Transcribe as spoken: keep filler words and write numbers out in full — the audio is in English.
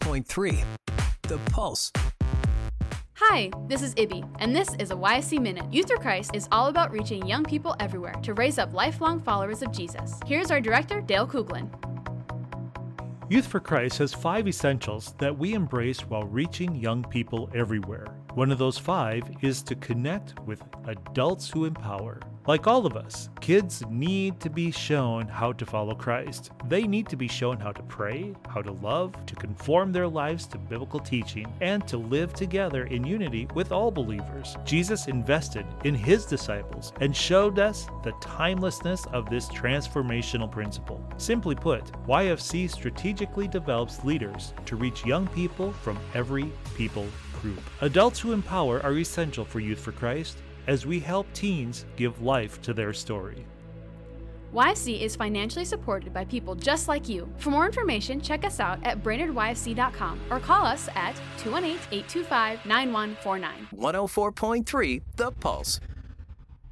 point three, The Pulse. Hi, this is Ibby, and this is a Y S C Minute. Youth for Christ is all about reaching young people everywhere to raise up lifelong followers of Jesus. Here's our director, Dale Kuglin. Youth for Christ has five essentials that we embrace while reaching young people everywhere. One of those five is to connect with adults who empower. Like all of us, kids need to be shown how to follow Christ. They need to be shown how to pray, how to love, to conform their lives to biblical teaching, and to live together in unity with all believers. Jesus invested in his disciples and showed us the timelessness of this transformational principle. Simply put, Y F C strategically develops leaders to reach young people from every people group. Adults who empower are essential for Youth for Christ as we help teens give life to their story. Y F C is financially supported by people just like you. For more information, check us out at brainerd y f c dot com or call us at two one eight, eight two five, nine one four nine. one oh four point three, The Pulse.